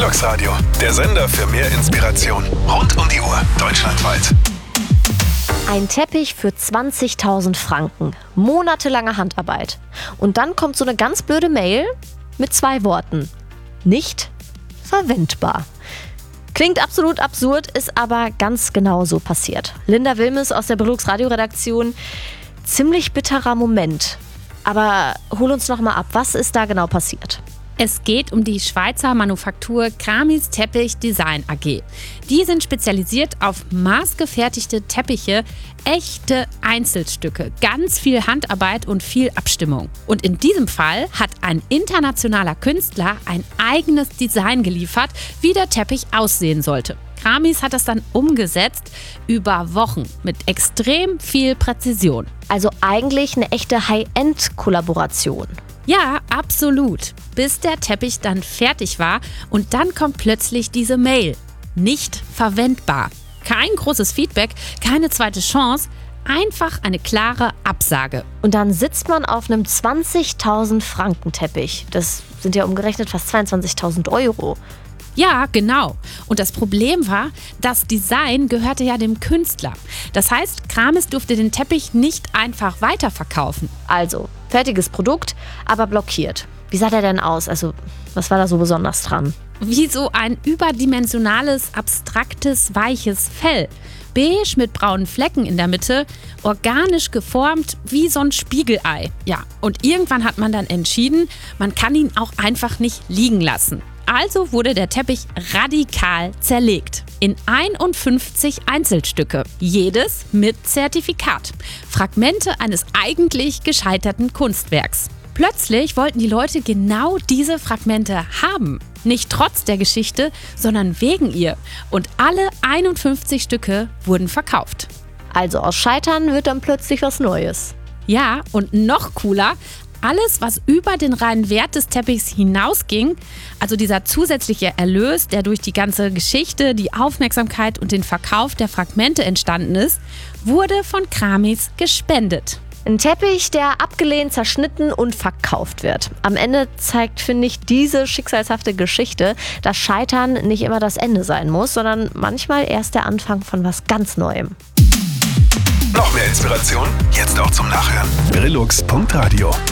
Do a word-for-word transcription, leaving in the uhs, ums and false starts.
Brilux Radio, der Sender für mehr Inspiration. Rund um die Uhr, deutschlandweit. Ein Teppich für zwanzigtausend Franken. Monatelange Handarbeit. Und dann kommt so eine ganz blöde Mail mit zwei Worten. Nicht verwendbar. Klingt absolut absurd, ist aber ganz genau so passiert. Linda Wilmes aus der Brilux Radio-Redaktion. Ziemlich bitterer Moment. Aber hol uns noch mal ab, was ist da genau passiert? Es geht um die Schweizer Manufaktur Kramis Teppich Design A G. Die sind spezialisiert auf maßgefertigte Teppiche, echte Einzelstücke, ganz viel Handarbeit und viel Abstimmung. Und in diesem Fall hat ein internationaler Künstler ein eigenes Design geliefert, wie der Teppich aussehen sollte. Kramis hat das dann umgesetzt über Wochen mit extrem viel Präzision. Also eigentlich eine echte High-End-Kollaboration. Ja, absolut. Bis der Teppich dann fertig war und dann kommt plötzlich diese Mail. Nicht verwendbar. Kein großes Feedback, keine zweite Chance, einfach eine klare Absage. Und dann sitzt man auf einem zwanzigtausend Franken Teppich. Das sind ja umgerechnet fast zweiundzwanzigtausend Euro. Ja, genau. Und das Problem war, das Design gehörte ja dem Künstler. Das heißt, Kramis durfte den Teppich nicht einfach weiterverkaufen. Also, fertiges Produkt, aber blockiert. Wie sah der denn aus? Also, was war da so besonders dran? Wie so ein überdimensionales, abstraktes, weiches Fell. Beige mit braunen Flecken in der Mitte, organisch geformt wie so ein Spiegelei. Ja, und irgendwann hat man dann entschieden, man kann ihn auch einfach nicht liegen lassen. Also wurde der Teppich radikal zerlegt. In einundfünfzig Einzelstücke. Jedes mit Zertifikat. Fragmente eines eigentlich gescheiterten Kunstwerks. Plötzlich wollten die Leute genau diese Fragmente haben. Nicht trotz der Geschichte, sondern wegen ihr. Und alle einundfünfzig Stücke wurden verkauft. Also aus Scheitern wird dann plötzlich was Neues. Ja, und noch cooler, alles, was über den reinen Wert des Teppichs hinausging, also dieser zusätzliche Erlös, der durch die ganze Geschichte, die Aufmerksamkeit und den Verkauf der Fragmente entstanden ist, wurde von Kramis gespendet. Ein Teppich, der abgelehnt, zerschnitten und verkauft wird. Am Ende zeigt, finde ich, diese schicksalshafte Geschichte, dass Scheitern nicht immer das Ende sein muss, sondern manchmal erst der Anfang von was ganz Neuem. Noch mehr Inspiration? Jetzt auch zum Nachhören. Brilux Punkt Radio